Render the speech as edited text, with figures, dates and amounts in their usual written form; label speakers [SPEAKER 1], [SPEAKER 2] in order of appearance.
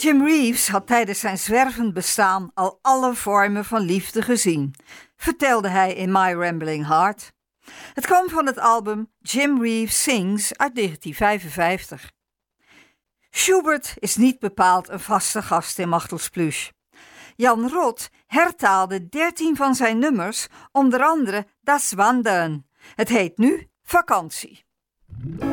[SPEAKER 1] Jim Reeves had tijdens zijn zwervend bestaan al alle vormen van liefde gezien, vertelde hij in My Rambling Heart. Het kwam van het album Jim Reeves Sings uit 1955. Schubert is niet bepaald een vaste gast in Machtelspluche. Jan Rot hertaalde 13 van zijn nummers, onder andere Das Wandern. Het heet nu Vakantie.